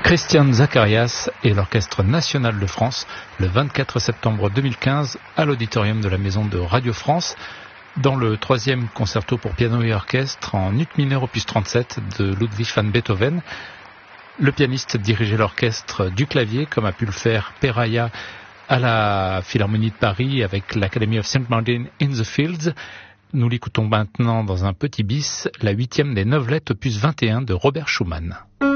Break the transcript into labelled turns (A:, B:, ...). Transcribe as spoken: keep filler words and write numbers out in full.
A: Christian Zacharias et l'Orchestre National de France le vingt-quatre septembre deux mille quinze à l'auditorium de la Maison de Radio France dans le troisième concerto pour piano et orchestre en ut mineur opus trente-sept de Ludwig van Beethoven. Le pianiste dirigeait l'orchestre du clavier comme a pu le faire Peraya à la Philharmonie de Paris avec l'Academy of Saint Martin in the Fields. Nous l'écoutons maintenant dans un petit bis, la huitième des neuf lettres opus vingt et un de Robert Schumann.